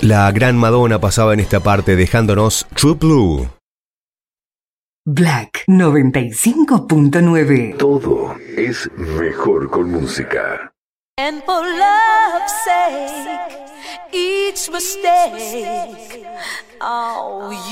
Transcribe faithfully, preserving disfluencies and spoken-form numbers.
La gran Madonna pasaba en esta parte dejándonos True Blue. Black noventa y cinco punto nueve. Todo es mejor con música. And for love's sake, each mistake, oh,